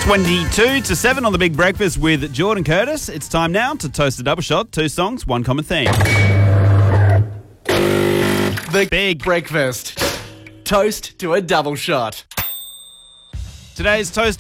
22 to 7 on The Big Breakfast with Jordan Curtis. It's time now to toast a double shot. 2 songs, 1 common theme. The Big Breakfast. Toast to a double shot. Today's toast